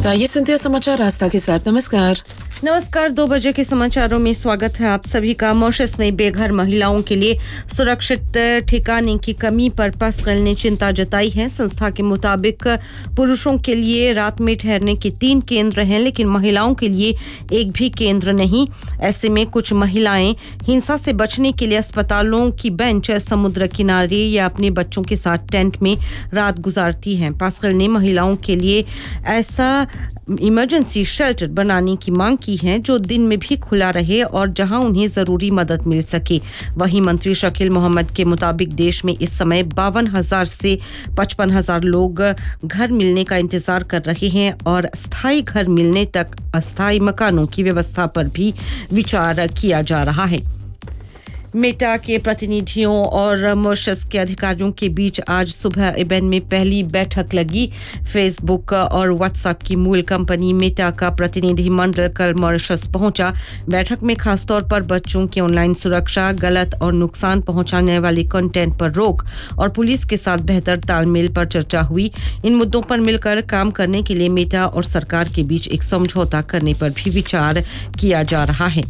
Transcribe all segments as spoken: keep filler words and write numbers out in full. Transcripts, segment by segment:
तो आइए सुनते हैं समाचार आस्था के साथ। नमस्कार नमस्कार दो बजे के समाचारों में स्वागत है आप सभी का। मॉरिशस में बेघर महिलाओं के लिए सुरक्षित ठिकाने की कमी पर पास्कल ने चिंता जताई है। संस्था के मुताबिक पुरुषों के लिए रात में ठहरने के तीन केंद्र हैं, लेकिन महिलाओं के लिए एक भी केंद्र नहीं। ऐसे में कुछ महिलाएं हिंसा से बचने के लिए अस्पतालों की बेंच, समुद्र किनारे या अपने बच्चों के साथ टेंट में रात गुजारती हैं। पास्कल ने महिलाओं के लिए ऐसा इमरजेंसी शेल्टर बनाने की मांग की है जो दिन में भी खुला रहे और जहां उन्हें जरूरी मदद मिल सके। वहीं मंत्री शकील मोहम्मद के मुताबिक देश में इस समय बावन हजार से पचपन हजार लोग घर मिलने का इंतजार कर रहे हैं और स्थायी घर मिलने तक अस्थायी मकानों की व्यवस्था पर भी विचार किया जा रहा है। मेटा के प्रतिनिधियों और मॉरिशस के अधिकारियों के बीच आज सुबह इबेन में पहली बैठक लगी। फेसबुक और व्हाट्सएप की मूल कंपनी मेटा का प्रतिनिधिमंडल कल मॉरिशस पहुंचा। बैठक में खासतौर पर बच्चों की ऑनलाइन सुरक्षा, गलत और नुकसान पहुंचाने वाले कंटेंट पर रोक और पुलिस के साथ बेहतर तालमेल पर चर्चा हुई। इन मुद्दों पर मिलकर काम करने के लिए मेटा और सरकार के बीच एक समझौता करने पर भी विचार किया जा रहा है।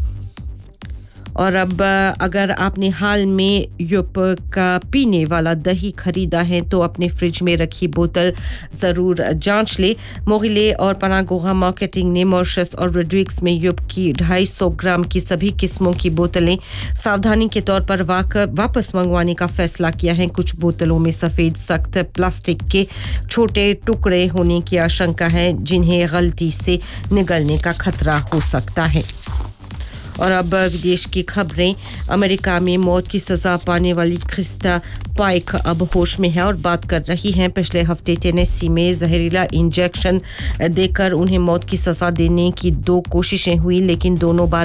और अब अगर आपने हाल में यूप का पीने वाला दही खरीदा है तो अपने फ्रिज में रखी बोतल ज़रूर जांच ले। मोहिले और पनागोहा मार्केटिंग ने मॉरिशस और रेड्रिक्स में यूप की ढाई सौ ग्राम की सभी किस्मों की बोतलें सावधानी के तौर पर वापस मंगवाने का फैसला किया है। कुछ बोतलों में सफ़ेद सख्त प्लास्टिक के छोटे टुकड़े होने की आशंका है जिन्हें गलती से निगलने का खतरा हो सकता है। और अब विदेश की खबरें। अमेरिका में मौत की सज़ा पाने वाली क्रिस्टा पाइक अब होश में है और बात कर रही हैं। पिछले हफ्ते टेनेसी में जहरीला इंजेक्शन देकर उन्हें मौत की सज़ा देने की दो कोशिशें हुई, लेकिन दोनों बार